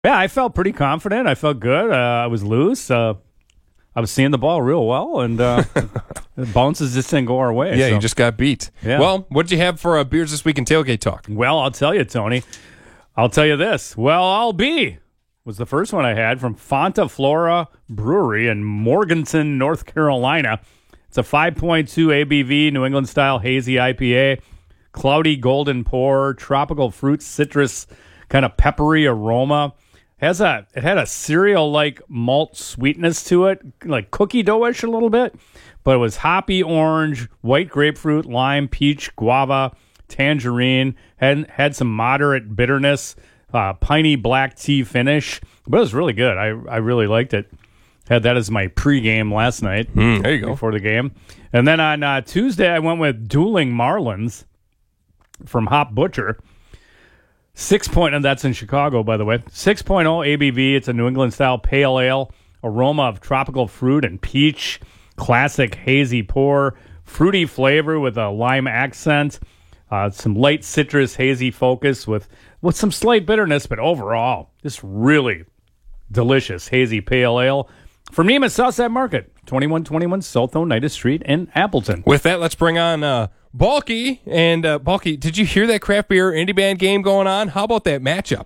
Yeah, I felt pretty confident. I felt good. I was loose. I was seeing the ball real well, and the bounces just didn't go our way. Yeah, so. you just got beat. Yeah. Well, what did you have for beers this week in Tailgate Talk? Well, I'll tell you, Tony. I'll tell you this. Well, I'll be was the first one I had from Fonta Flora Brewery in Morganton, North Carolina. It's a 5.2 ABV New England style hazy IPA, cloudy golden pour, tropical fruit citrus, kind of peppery aroma. It had a cereal-like malt sweetness to it, like cookie dough-ish a little bit, but it was hoppy orange, white grapefruit, lime, peach, guava, tangerine, had some moderate bitterness, piney black tea finish, but it was really good. I really liked it. Had that as my pregame last night. There you go. Before the game. And then on Tuesday, I went with Dueling Marlins from Hop Butcher. And that's in Chicago, by the way. 6.0 ABV. It's a New England-style pale ale. Aroma of tropical fruit and peach. Classic hazy pour. Fruity flavor with a lime accent. Some light citrus hazy focus with some slight bitterness, but overall, just really delicious hazy pale ale. From Nemus Southside Market, 2121 South Oneida Street in Appleton. With that, let's bring on Balky. And Balky, did you hear that craft beer indie band game going on? How about that matchup?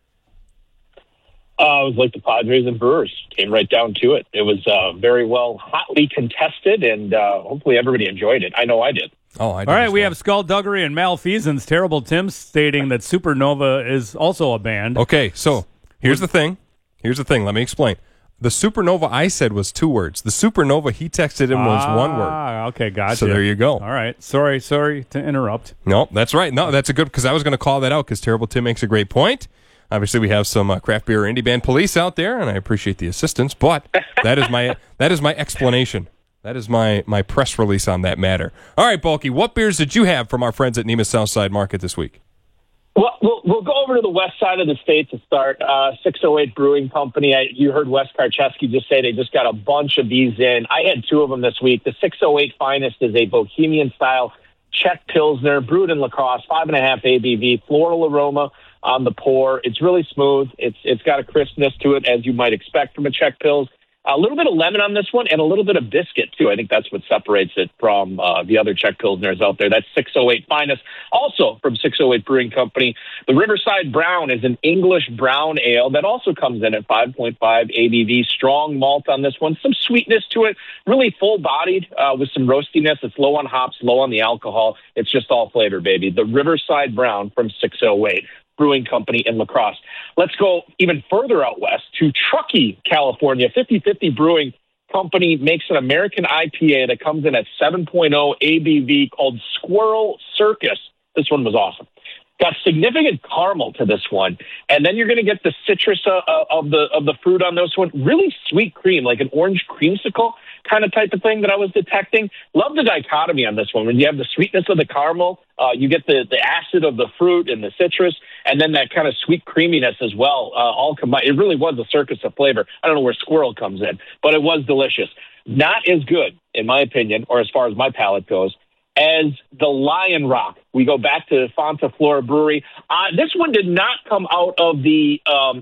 It was like the Padres and Brewers. Came right down to it. It was very well hotly contested, and hopefully everybody enjoyed it. I know I did. Oh, I did. All right, we have Skullduggery and Malfeasance. Terrible Tim stating that Supernova is also a band. Okay, so here's the thing. Let me explain. The Supernova I said was 2 words. The Supernova he texted him was 1 word. Okay, gotcha. So there you go. All right. Sorry to interrupt. No, that's right. No, that's a good, because I was going to call that out because Terrible Tim makes a great point. Obviously, we have some craft beer indie band police out there, and I appreciate the assistance, but that is my explanation. That is my press release on that matter. All right, Bulky, what beers did you have from our friends at Nemus Southside Market this week? Well, we'll go over to the west side of the state to start. 608 Brewing Company. You heard Wes Karcheski just say they just got a bunch of these in. I had 2 of them this week. The 608 Finest is a Bohemian-style Czech Pilsner, brewed in La Crosse, 5.5 ABV, floral aroma on the pour. It's really smooth. It's got a crispness to it, as you might expect from a Czech Pils. A little bit of lemon on this one and a little bit of biscuit, too. I think that's what separates it from the other Czech Pilsners out there. That's 608 Finest. Also from 608 Brewing Company, the Riverside Brown is an English brown ale that also comes in at 5.5 ABV. Strong malt on this one. Some sweetness to it. Really full-bodied with some roastiness. It's low on hops, low on the alcohol. It's just all flavor, baby. The Riverside Brown from 608. Brewing Company in La Crosse. Let's go even further out west to Truckee, California. 50/50 Brewing Company makes an American IPA that comes in at 7.0 ABV called Squirrel Circus. This one was awesome. Got significant caramel to this one, and then you're going to get the citrus of the fruit on this one. Really sweet cream, like an orange creamsicle kind of type of thing that I was detecting. Love the dichotomy on this one. When you have the sweetness of the caramel, you get the acid of the fruit and the citrus, and then that kind of sweet creaminess as well, all combined. It really was a circus of flavor. I don't know where squirrel comes in, but it was delicious. Not as good, in my opinion, or as far as my palate goes, as the Lion Rock. We go back to Fonta Flora Brewery. This one did not come out of the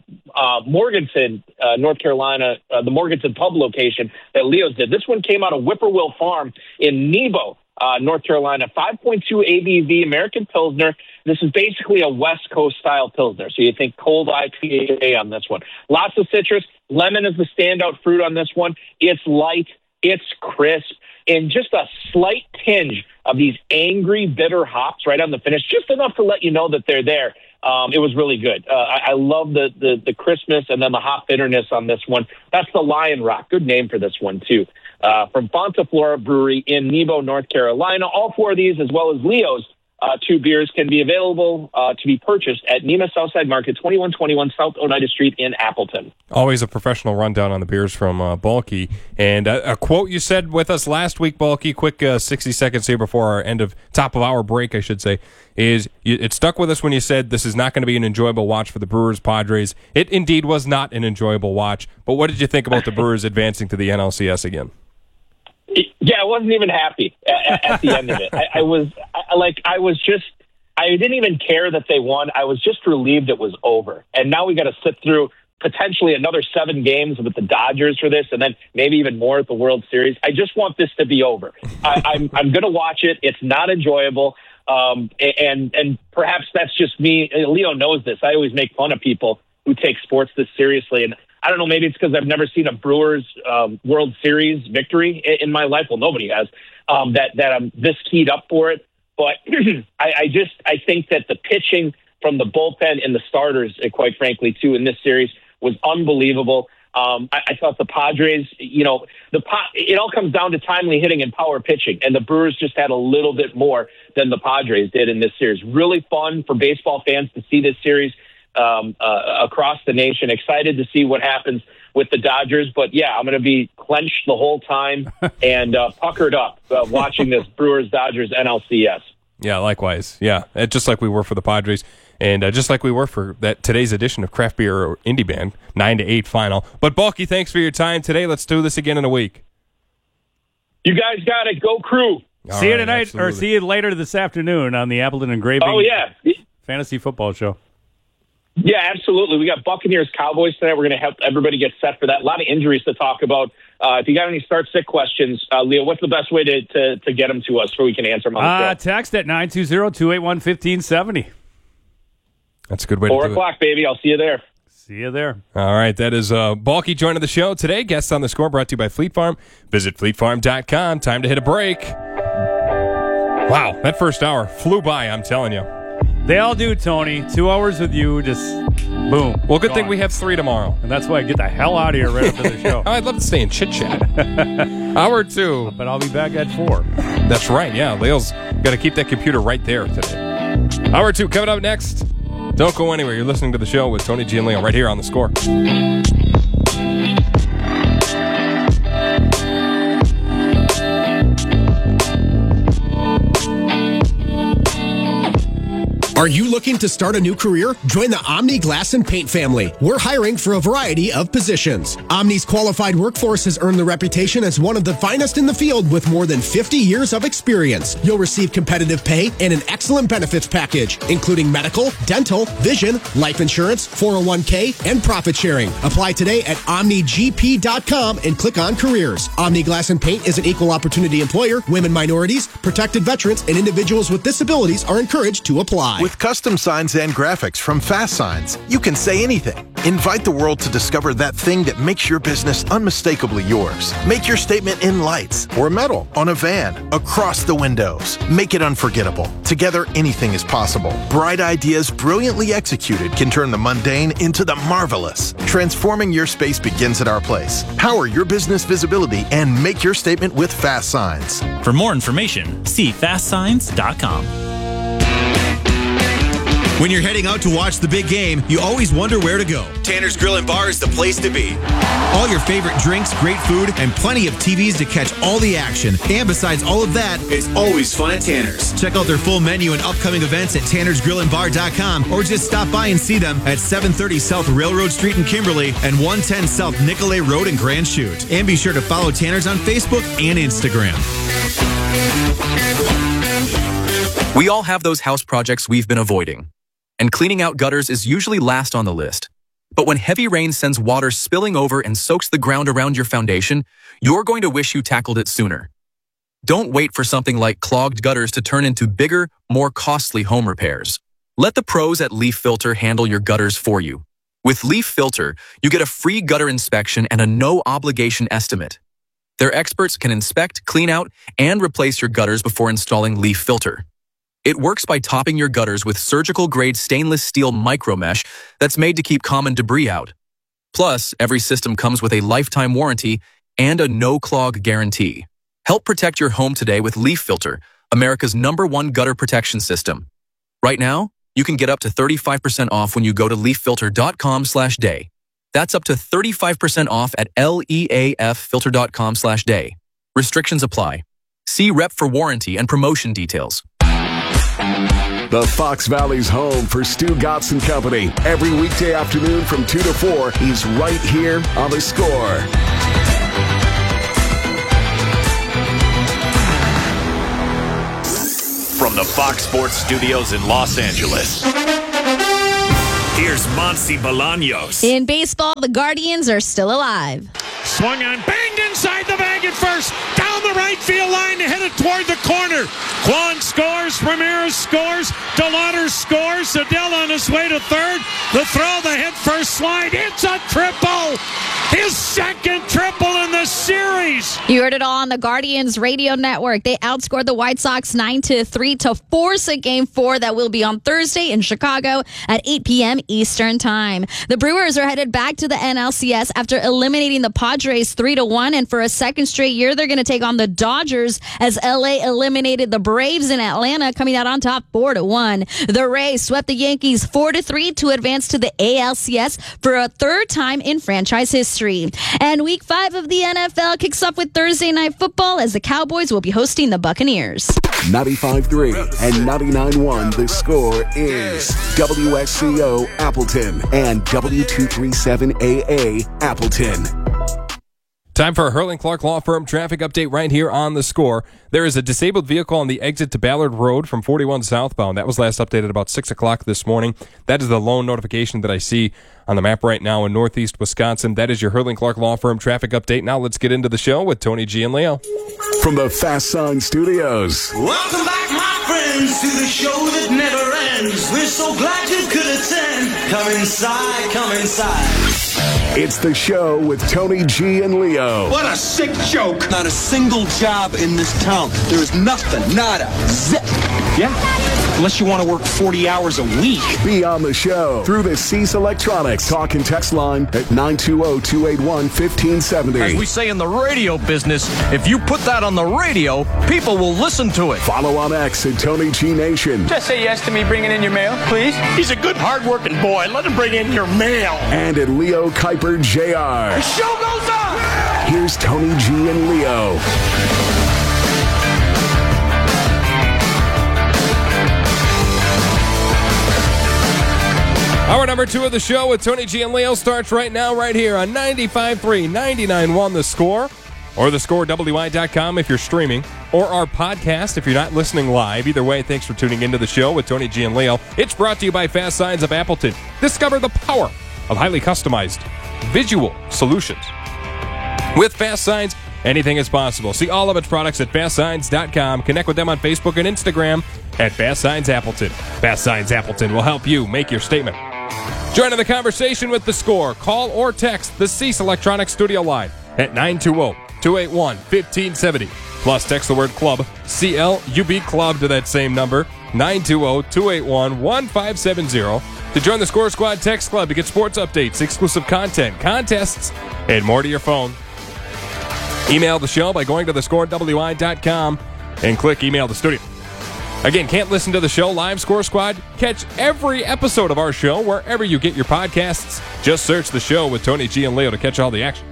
Morganton, North Carolina, the Morganton pub location that Leo's did. This one came out of Whippoorwill Farm in Nebo, North Carolina. 5.2 ABV American Pilsner. This is basically a West Coast style Pilsner. So you think cold IPA on this one. Lots of citrus. Lemon is the standout fruit on this one. It's light. It's crisp. And just a slight tinge of these angry, bitter hops right on the finish, just enough to let you know that they're there. It was really good. I love the crispness and then the hop bitterness on this one. That's the Lion Rock. Good name for this one, too. From Fonta Flora Brewery in Nebo, North Carolina. All 4 of these, as well as Leo's 2 beers, can be available to be purchased at Nemus Southside Market, 2121 South Oneida Street in Appleton. Always a professional rundown on the beers from Bulky. And a quote you said with us last week, Bulky, quick 60 seconds here before our top of our break, I should say, is it stuck with us when you said this is not going to be an enjoyable watch for the Brewers Padres. It indeed was not an enjoyable watch. But what did you think about the Brewers advancing to the NLCS again? Yeah, I wasn't even happy at the end of it. I didn't even care that they won. I was just relieved it was over. And now we got to sit through potentially another 7 games with the Dodgers for this, and then maybe even more at the World Series. I just want this to be over. I'm going to watch it. It's not enjoyable. And perhaps that's just me. Leo knows this. I always make fun of people who take sports this seriously. And I don't know, maybe it's because I've never seen a Brewers World Series victory in my life. Well, nobody has, that I'm this keyed up for it. But I think that the pitching from the bullpen and the starters, quite frankly, too, in this series was unbelievable. I thought the Padres, it all comes down to timely hitting and power pitching, and the Brewers just had a little bit more than the Padres did in this series. Really fun for baseball fans to see this series across the nation. Excited to see what happens with the Dodgers, but yeah, I'm going to be clenched the whole time and puckered up watching this Brewers-Dodgers NLCS. Yeah, likewise. Yeah, just like we were for the Padres. And just like we were for today's edition of Craft Beer Indie Band, 9-8 final. But, Balky, thanks for your time today. Let's do this again in a week. You guys got it. Go Crew. See you tonight, absolutely. Or see you later this afternoon on the Appleton Engraving Fantasy Football Show. Yeah, absolutely. We got Buccaneers-Cowboys tonight. We're going to help everybody get set for that. A lot of injuries to talk about. If you got any start-sit questions, Leo, what's the best way to get them to us so we can answer them on the show? Text at 920-281-1570. That's a good way 4 to do it. 4 o'clock, baby. I'll see you there. See you there. All right, that is Balky joining the show today. Guests on the Score brought to you by Fleet Farm. Visit fleetfarm.com. Time to hit a break. Wow, that first hour flew by, I'm telling you. They all do, Tony. 2 hours with you, just boom. Well, good thing we have 3 tomorrow. And that's why I get the hell out of here right after the show. I'd love to stay and chit-chat. Hour 2. But I'll be back at 4. That's right, yeah. Leo's got to keep that computer right there today. Hour 2 coming up next. Don't go anywhere. You're listening to the show with Tony G and Leo right here on The Score. Are you looking to start a new career? Join the Omni Glass and Paint family. We're hiring for a variety of positions. Omni's qualified workforce has earned the reputation as one of the finest in the field with more than 50 years of experience. You'll receive competitive pay and an excellent benefits package, including medical, dental, vision, life insurance, 401k, and profit sharing. Apply today at OmniGP.com and click on careers. Omni Glass and Paint is an equal opportunity employer. Women, minorities, protected veterans, and individuals with disabilities are encouraged to apply. With custom signs and graphics from Fast Signs, you can say anything. Invite the world to discover that thing that makes your business unmistakably yours. Make your statement in lights or metal, on a van, across the windows. Make it unforgettable. Together, anything is possible. Bright ideas brilliantly executed can turn the mundane into the marvelous. Transforming your space begins at our place. Power your business visibility and make your statement with Fast Signs. For more information, see fastsigns.com. When you're heading out to watch the big game, you always wonder where to go. Tanner's Grill and Bar is the place to be. All your favorite drinks, great food, and plenty of TVs to catch all the action. And besides all of that, it's always fun at Tanner's. Check out their full menu and upcoming events at tannersgrillandbar.com or just stop by and see them at 730 South Railroad Street in Kimberly and 110 South Nicolay Road in Grand Chute. And be sure to follow Tanner's on Facebook and Instagram. We all have those house projects we've been avoiding. And cleaning out gutters is usually last on the list. But when heavy rain sends water spilling over and soaks the ground around your foundation, you're going to wish you tackled it sooner. Don't wait for something like clogged gutters to turn into bigger, more costly home repairs. Let the pros at Leaf Filter handle your gutters for you. With Leaf Filter, you get a free gutter inspection and a no-obligation estimate. Their experts can inspect, clean out, and replace your gutters before installing Leaf Filter. It works by topping your gutters with surgical-grade stainless steel micromesh that's made to keep common debris out. Plus, every system comes with a lifetime warranty and a no-clog guarantee. Help protect your home today with Leaf Filter, America's #1 gutter protection system. Right now, you can get up to 35% off when you go to leaffilter.com/day. That's up to 35% off at leaffilter.com/day. Restrictions apply. See rep for warranty and promotion details. The Fox Valley's home for Stu Gotts and Company. Every weekday afternoon from 2 to 4, he's right here on The Score. From the Fox Sports Studios in Los Angeles, Here's Monty Bolaños. In baseball, the Guardians are still alive. Swung on, banged inside the bag at first. Down the right field line, headed toward the corner. Kwan scores, Ramirez scores, DeLauder scores, Adele on his way to third. The throw, the head first slide, it's a triple! His second triple in the series! You heard it all on the Guardians radio network. They outscored the White Sox 9-3 to force a Game 4 that will be on Thursday in Chicago at 8 p.m. Eastern Time. The Brewers are headed back to the NLCS after eliminating the Padres 3-1, and for a second straight year, they're going to take on the Dodgers as LA eliminated the Braves in Atlanta, coming out on top 4-1. The Rays swept the Yankees 4-3 to advance to the ALCS for a third time in franchise history. And Week 5 of the NFL kicks off with Thursday Night Football as the Cowboys will be hosting the Buccaneers. 95.3 and 99.1 The Score is WSCO Appleton and W237AA Appleton. Time for a Hurling Clark Law Firm traffic update right here on The Score. There is a disabled vehicle on the exit to Ballard Road from 41 southbound. That was last updated about 6 o'clock this morning. That is the lone notification that I see on the map right now in northeast Wisconsin. That is your Hurling Clark Law Firm traffic update. Now let's get into the show with Tony G and Leo. From the Fast Sign Studios. Welcome back, my friends, to the show that never ends. We're so glad you could attend. Come inside, come inside. It's the show with Tony G and Leo. What a sick joke. Not a single job in this town. There is nothing, nada, zip. Yeah, unless you want to work 40 hours a week. Be on the show through the Cease Electronics talk and text line at 920-281-1570. As we say in the radio business, if you put that on the radio, people will listen to it. Follow on X at Tony G Nation. Just say yes to me bringing in your mail, please. He's a good, hard-working boy. Let him bring in your mail. And at Leo Kuiper Jr. The show goes on. Here's Tony G and Leo. Hour number 2 of the show with Tony G and Leo starts right now, right here on 95.3, 99.1 The Score, or thescorewi.com if you're streaming, or our podcast if you're not listening live. Either way, thanks for tuning into the show with Tony G and Leo. It's brought to you by Fast Signs of Appleton. Discover the power of highly customized visual solutions. With Fast Signs, anything is possible. See all of its products at FastSigns.com. Connect with them on Facebook and Instagram at Fast Signs Appleton. Fast Signs Appleton will help you make your statement. Join in the conversation with The Score. Call or text the Cease Electronics Studio line at 920-281-1570. Plus, text the word club, C-L-U-B club, to that same number, 920-281-1570. To join the Score Squad Text Club to get sports updates, exclusive content, contests, and more to your phone. Email the show by going to thescorewi.com and click email the studio. Again, can't listen to the show live, Score Squad? Catch every episode of our show wherever you get your podcasts. Just search the show with Tony G and Leo to catch all the action.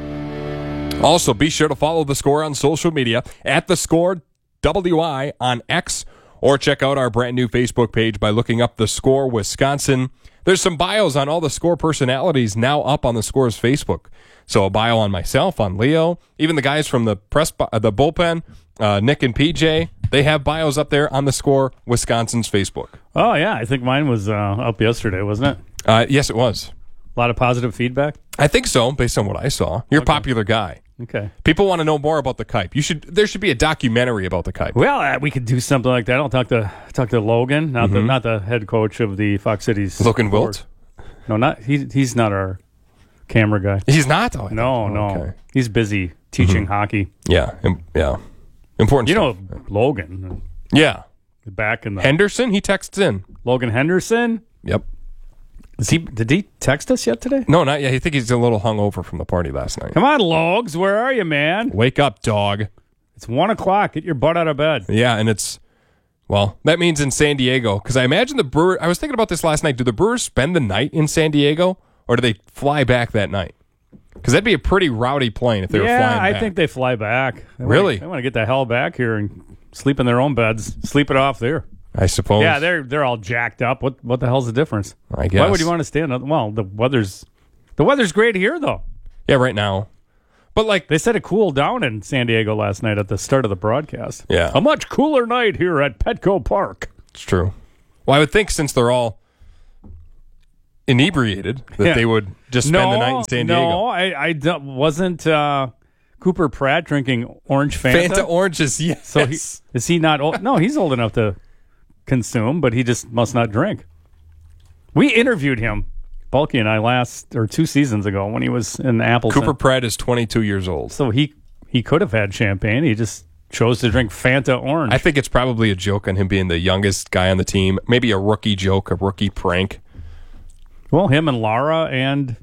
Also, be sure to follow The Score on social media at The Score WI on X, or check out our brand new Facebook page by looking up The Score Wisconsin. There's some bios on all the Score personalities now up on The Score's Facebook. So a bio on myself, on Leo, even the guys from the bullpen, Nick and PJ, they have bios up there on The Score Wisconsin's Facebook. Oh, yeah. I think mine was up yesterday, wasn't it? Yes, it was. A lot of positive feedback? I think so, based on what I saw. You're a popular guy. Okay. People want to know more about the Kuip. There should be a documentary about the Kuip. Well, we could do something like that. I'll talk to Logan, not the head coach of the Fox Cities. Logan Wilt? No, he's not our camera guy. He's not? Oh, no. Okay. He's busy teaching hockey. Yeah. Important stuff. Logan. Yeah. Back in the Henderson, he texts in. Logan Henderson? Yep. Did he text us yet today? No, not yet. I think he's a little hungover from the party last night. Come on, Logs. Where are you, man? Wake up, dog. It's 1 o'clock. Get your butt out of bed. Yeah, and that means in San Diego. Because I imagine the Brewers, I was thinking about this last night. Do the Brewers spend the night in San Diego, or do they fly back that night? Because that'd be a pretty rowdy plane if they were flying back. I think they fly back. Really? They want to get the hell back here and sleep in their own beds. Sleep it off there. I suppose. Yeah, they're all jacked up. What the hell's the difference? I guess. Why would you want to stay in? Well, the weather's great here though. Yeah, right now. But they said it cooled down in San Diego last night at the start of the broadcast. Yeah. A much cooler night here at Petco Park. It's true. Well, I would think since they're all inebriated that they would just spend the night in San Diego. No, I wasn't Cooper Pratt drinking orange Fanta? Fanta oranges, yes. So is he not old? No, he's old enough to consume, but he just must not drink. We interviewed him, Bulky and I, 2 seasons ago when he was in Appleton. Cooper Pratt is 22 years old. So he could have had champagne. He just chose to drink Fanta orange. I think it's probably a joke on him being the youngest guy on the team. Maybe a rookie joke, a rookie prank. Well, him and Lara and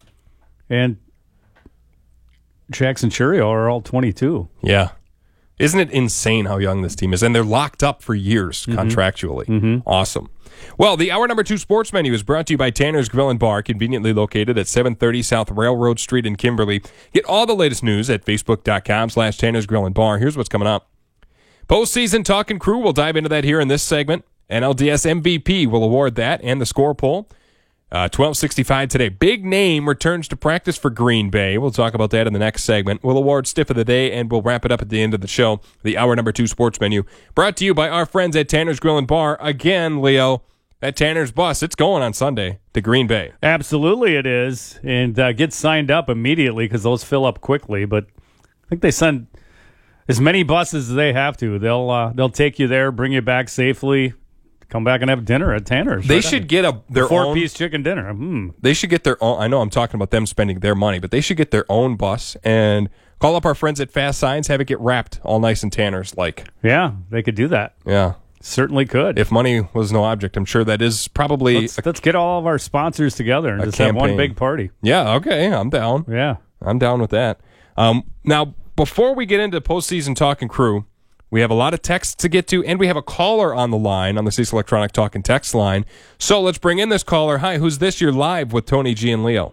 Jackson Churio are all 22. Yeah. Isn't it insane how young this team is? And they're locked up for years contractually. Mm-hmm. Awesome. Well, the Hour Number 2 Sports Menu is brought to you by Tanner's Grill and Bar, conveniently located at 730 South Railroad Street in Kimberly. Get all the latest news at facebook.com/Tanner's Grill and Bar. Here's what's coming up. Postseason Talk and Crew, we'll dive into that here in this segment. NLDS MVP will award that and the score poll. 12:65 today. Big name returns to practice for Green Bay. We'll talk about that in the next segment. We'll award Stiff of the Day, and we'll wrap it up at the end of the show. The Hour Number 2 Sports Menu brought to you by our friends at Tanner's Grill and Bar. Again, Leo, that Tanner's bus, it's going on Sunday to Green Bay. Absolutely it is. And get signed up immediately because those fill up quickly. But I think they send as many buses as they have to. They'll take you there, bring you back safely. Come back and have dinner at Tanner's. They should get their own 4-piece chicken dinner. They should get their own. I know I'm talking about them spending their money, but they should get their own bus and call up our friends at Fast Signs, have it get wrapped all nice and Tanner's like. Yeah, they could do that. Yeah. Certainly could. If money was no object, I'm sure that is probably... Let's get all of our sponsors together and just have one big party. Yeah, okay, I'm down. Yeah. I'm down with that. Now, before we get into postseason Talk and Crew, we have a lot of texts to get to, and we have a caller on the line, on the Cease Electronic Talk and Text line. So let's bring in this caller. Hi, who's this? You're live with Tony G and Leo.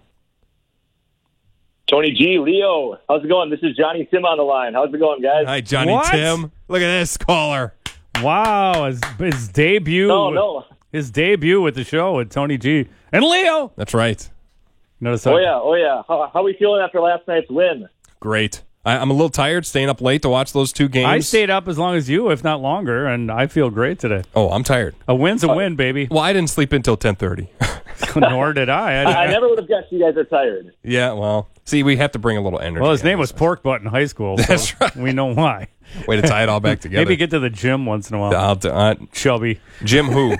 Tony G, Leo. How's it going? This is Johnny Tim on the line. How's it going, guys? Hi, Johnny Tim. Look at this caller. Wow, his debut. No. His debut with the show with Tony G and Leo. That's right. Notice Oh, yeah. How are we feeling after last night's win? Great. I'm a little tired staying up late to watch those 2 games. I stayed up as long as you, if not longer, and I feel great today. Oh, I'm tired. A win's a win, baby. Well, I didn't sleep until 10:30. Nor did I. I never would have guessed you guys are tired. Yeah, well, see, we have to bring a little energy. Well, his name was Pork Butt in high school. So That's right. We know why. Way to tie it all back together. Maybe get to the gym once in a while. Chubby. Jim who?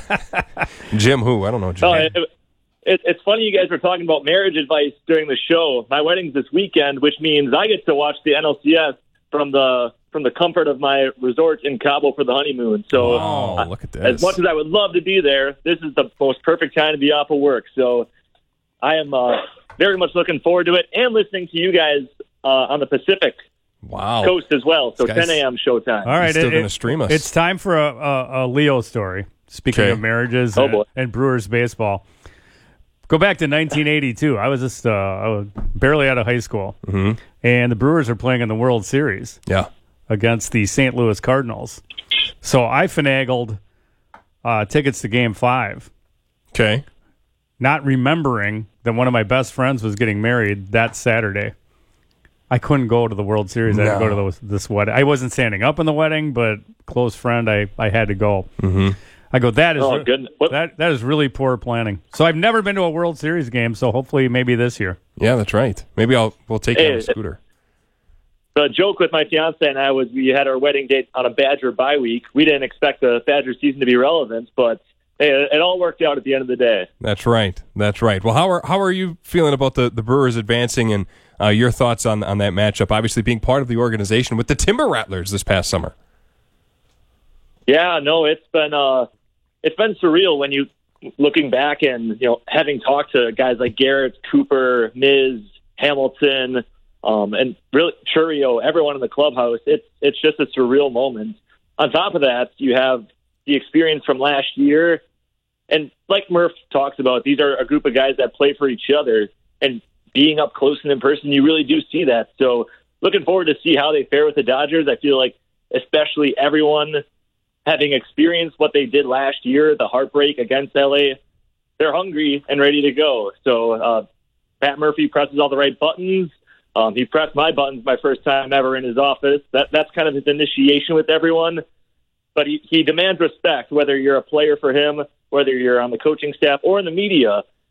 Jim who? I don't know. Jim. It's funny you guys were talking about marriage advice during the show. My wedding's this weekend, which means I get to watch the NLCS from the comfort of my resort in Cabo for the honeymoon. So look at this. As much as I would love to be there, this is the most perfect time to be off of work. So I am very much looking forward to it and listening to you guys on the Pacific Coast as well. So 10 a.m. showtime. All right, still going to stream us. It's time for a Leo story. Speaking of marriages and Brewers baseball. Go back to 1982. I was just I was barely out of high school, and the Brewers are playing in the World Series against the St. Louis Cardinals. So I finagled tickets to Game 5. Okay. Not remembering that one of my best friends was getting married that Saturday. I couldn't go to the World Series. I had to go to this wedding. I wasn't standing up in the wedding, but close friend, I had to go. I go, that is that is really poor planning. So I've never been to a World Series game, so hopefully maybe this year. Yeah, that's right. Maybe we'll take you on a scooter. The joke with my fiance and I was we had our wedding date on a Badger bye week. We didn't expect the Badger season to be relevant, but it all worked out at the end of the day. That's right. That's right. Well, how are you feeling about the Brewers advancing and your thoughts on that matchup? Obviously, being part of the organization with the Timber Rattlers this past summer. Yeah, no, it's been surreal when you looking back and having talked to guys like Garrett, Cooper, Miz, Hamilton, and really Churio, everyone in the clubhouse. It's just a surreal moment. On top of that, you have the experience from last year, and like Murph talks about, these are a group of guys that play for each other, and being up close and in person, you really do see that. So looking forward to see how they fare with the Dodgers. I feel like especially everyone having experienced what they did last year, the heartbreak against LA, they're hungry and ready to go. So Pat Murphy presses all the right buttons. He pressed my buttons my first time ever in his office. That's kind of his initiation with everyone. But he demands respect, whether you're a player for him, whether you're on the coaching staff or in the media.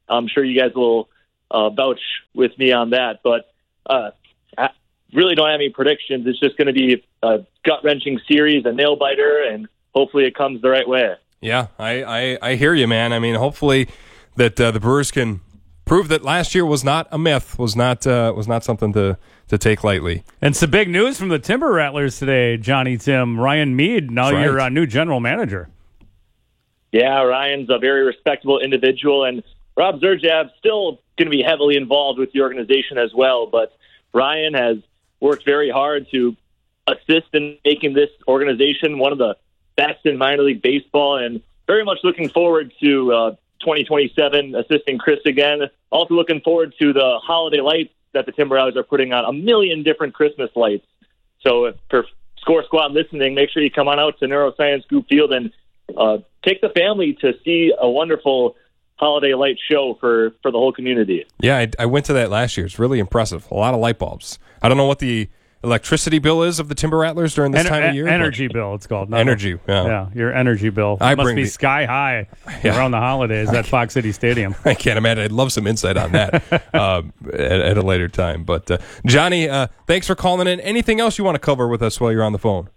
I'm sure you guys will vouch with me on that. But I really don't have any predictions. It's just going to be a gut-wrenching series, a nail-biter, and hopefully it comes the right way. Yeah, I hear you, man. I mean, hopefully that the Brewers can prove that last year was not a myth, was not something to take lightly. And some big news from the Timber Rattlers today, Johnny Tim. Ryan Mead, now your new general manager. Yeah, Ryan's a very respectable individual, and Rob Zerjav still going to be heavily involved with the organization as well. But Ryan has worked very hard to assist in making this organization one of the best in minor league baseball, and very much looking forward to 2027, assisting Chris again. Also looking forward to the holiday lights that the Timber Rattlers are putting on, 1 million different Christmas lights. So if for Score Squad listening, make sure you come on out to Neuroscience Group Field and take the family to see a wonderful holiday light show for the whole community. Yeah, I went to that last year. It's really impressive. A lot of light bulbs. I don't know what the electricity bill is of the Timber Rattlers during this time of year. Energy bill, it's called. Energy, yeah. Your energy bill must be sky high around the holidays at Fox City Stadium. I can't imagine. I'd love some insight on that at a later time. But, Johnny, thanks for calling in. Anything else you want to cover with us while you're on the phone?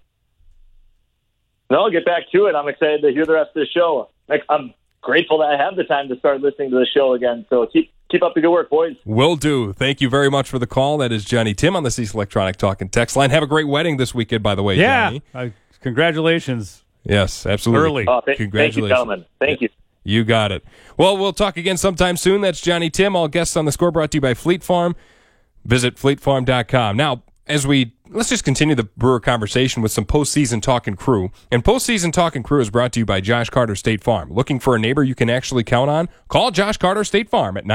No, I'll get back to it. I'm excited to hear the rest of the show. I'm grateful that I have the time to start listening to the show again. So keep up the good work, boys. Will do. Thank you very much for the call. That is Johnny Tim on the Cease Electronic Talk and Text line. Have a great wedding this weekend, by the way, Johnny. Congratulations. Yes, absolutely. Early. Congratulations. Thank you, gentlemen. Thank you. You got it. Well, we'll talk again sometime soon. That's Johnny Tim. All guests on the Score brought to you by Fleet Farm. Visit fleetfarm.com. Now, let's just continue the Brewer conversation with some postseason talk and crew. And postseason talk and crew is brought to you by Josh Carter State Farm. Looking for a neighbor you can actually count on? Call Josh Carter State Farm at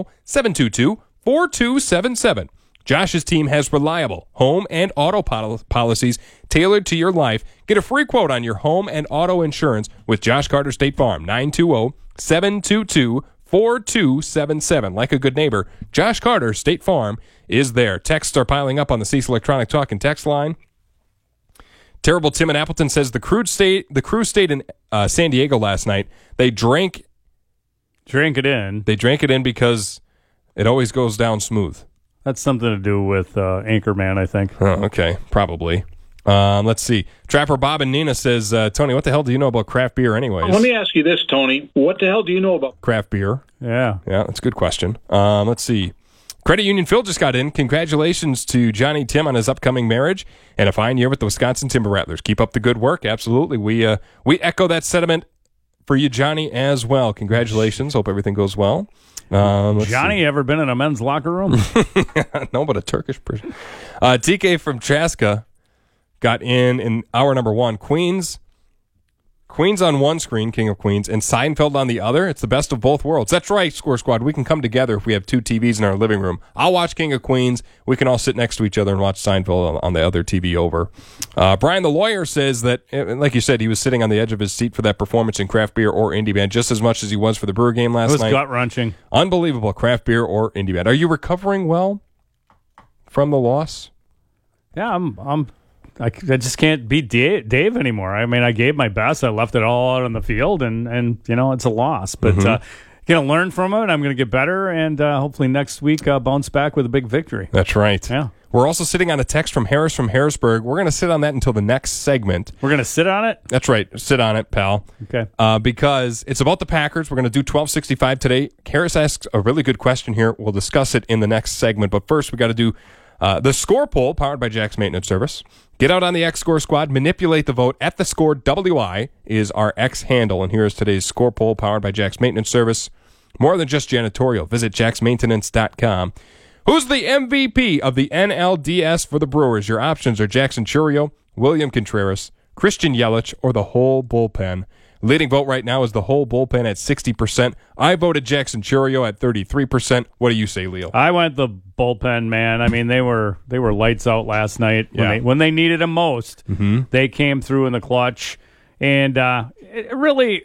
920-722-4277. Josh's team has reliable home and auto policies tailored to your life. Get a free quote on your home and auto insurance with Josh Carter State Farm. 920-722-4277. Like a good neighbor, Josh Carter State Farm is there. Texts are piling up on the Cease Electronic Talk and Text line. Terrible Tim in Appleton says the crew stayed in San Diego last night. They drank it in. They drank it in because it always goes down smooth. That's something to do with Anchorman, I think. Oh, okay, probably. Let's see. Trapper Bob and Nina says, Tony, what the hell do you know about craft beer anyways? Let me ask you this, Tony. What the hell do you know about craft beer? Yeah, that's a good question. Let's see. Credit Union Phil just got in. Congratulations to Johnny Tim on his upcoming marriage and a fine year with the Wisconsin Timber Rattlers. Keep up the good work. Absolutely. We echo that sentiment for you, Johnny, as well. Congratulations. Hope everything goes well. Johnny ever been in a men's locker room? No, but a Turkish person. TK from Chaska got in hour number one. Queens on one screen, King of Queens, and Seinfeld on the other. It's the best of both worlds. That's right, Score Squad. We can come together if we have two TVs in our living room. I'll watch King of Queens. We can all sit next to each other and watch Seinfeld on the other TV over. Brian the lawyer says that, like you said, he was sitting on the edge of his seat for that performance in Craft Beer or Indie Band just as much as he was for the Brewer game last night. It was gut-wrenching. Unbelievable, Craft Beer or Indie Band. Are you recovering well from the loss? Yeah, I just can't beat Dave anymore. I mean, I gave my best. I left it all out on the field, and it's a loss. But going to learn from it. I'm going to get better, and hopefully next week bounce back with a big victory. That's right. Yeah. We're also sitting on a text from Harris from Harrisburg. We're going to sit on that until the next segment. We're going to sit on it? That's right. Sit on it, pal. Okay. Because it's about the Packers. We're going to do 1265 today. Harris asks a really good question here. We'll discuss it in the next segment. But first, we got to do the score poll powered by Jack's Maintenance Service. Get out on the X Score Squad. Manipulate the vote. At the Score WI is our X handle. And here is today's score poll powered by Jack's Maintenance Service. More than just janitorial. Visit jacksmaintenance.com. Who's the MVP of the NLDS for the Brewers? Your options are Jackson Chourio, William Contreras, Christian Yelich, or the whole bullpen. Leading vote right now is the whole bullpen at 60%. I voted Jackson Chourio at 33%. What do you say, Leo? I went the bullpen, man. I mean, they were lights out last night when they needed them most. Mm-hmm. They came through in the clutch, and it really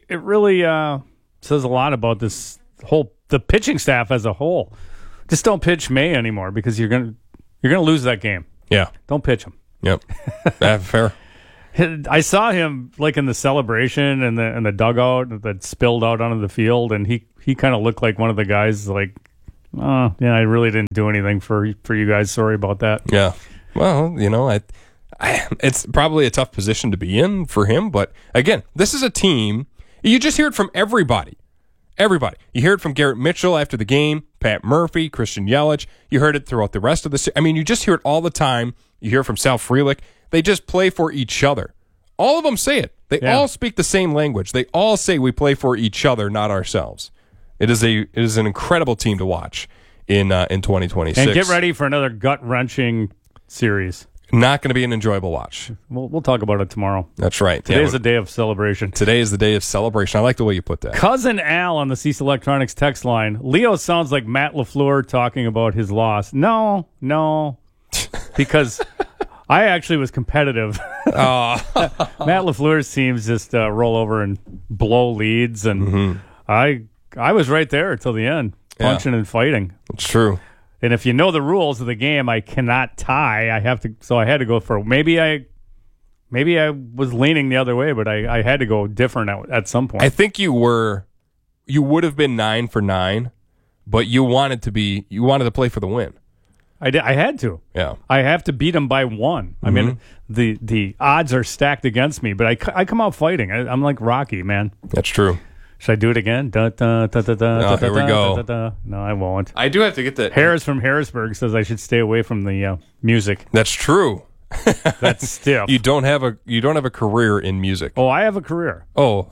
says a lot about the pitching staff as a whole. Just don't pitch May anymore because you're gonna lose that game. Yeah, don't pitch him. Yep, fair. I saw him like in the celebration and the dugout that spilled out onto the field, and he kind of looked like one of the guys like, oh, yeah, I really didn't do anything for you guys. Sorry about that. Yeah. Well, it's probably a tough position to be in for him, but again, this is a team. You just hear it from everybody. Everybody. You hear it from Garrett Mitchell after the game, Pat Murphy, Christian Yelich. You heard it throughout the rest of the. I mean, you just hear it all the time. You hear it from Sal Frelick. They just play for each other. All of them say it. They all speak the same language. They all say we play for each other, not ourselves. It is an incredible team to watch in 2026. And get ready for another gut-wrenching series. Not going to be an enjoyable watch. We'll talk about it tomorrow. That's right. Today's the day of celebration. Today is the day of celebration. I like the way you put that. Cousin Al on the Cease Electronics text line. Leo sounds like Matt LaFleur talking about his loss. No. Because I actually was competitive. Matt LaFleur's teams just roll over and blow leads, and I was right there until the end, punching and fighting. It's true. And if you know the rules of the game, I cannot tie. I had to go for maybe I was leaning the other way, but I had to go different at some point. I think you would have been 9 for 9, but you wanted to play for the win. I did. I had to. Yeah. I have to beat them by 1. I mean, the odds are stacked against me, but I come out fighting. I'm like Rocky, man. That's true. Should I do it again? Here we go. No, I won't. I do have to get that. Harris from Harrisburg says I should stay away from the music. That's true. That's stiff. You don't have a career in music. Oh, I have a career. Oh.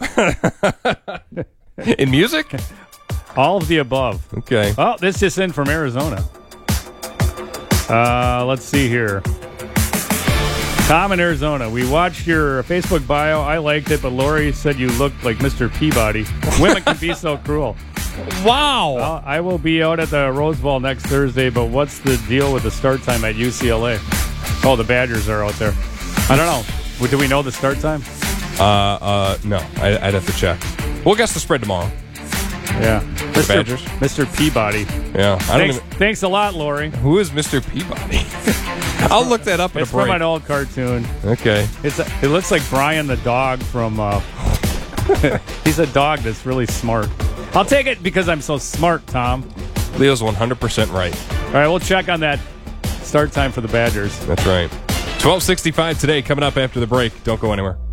In music? All of the above. Okay. Oh, this just in from Arizona. Let's see here. Tom in Arizona. We watched your Facebook bio. I liked it, but Lori said you looked like Mr. Peabody. Women can be so cruel. Wow. I will be out at the Rose Bowl next Thursday, but what's the deal with the start time at UCLA? Oh, the Badgers are out there. I don't know. Do we know the start time? No. I'd have to check. We'll guess the spread tomorrow. Yeah. The Badgers. Mr. Peabody. Yeah. Thanks a lot, Lori. Who is Mr. Peabody? I'll look that up in a break. It's from an old cartoon. Okay. It looks like Brian the dog from... he's a dog that's really smart. I'll take it because I'm so smart, Tom. Leo's 100% right. All right, we'll check on that start time for the Badgers. That's right. 12:65 today, coming up after the break. Don't go anywhere.